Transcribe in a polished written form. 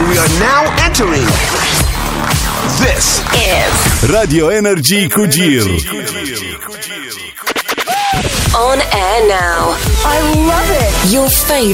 We are now entering. This is Radio Energy Kujir. On air now. I love it. Your favorite